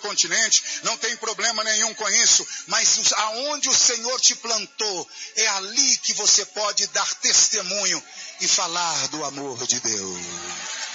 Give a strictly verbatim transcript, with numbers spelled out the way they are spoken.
continente, não tem problema nenhum com isso, mas aonde o Senhor te plantou, é ali que você pode dar testemunho e falar do amor de Deus.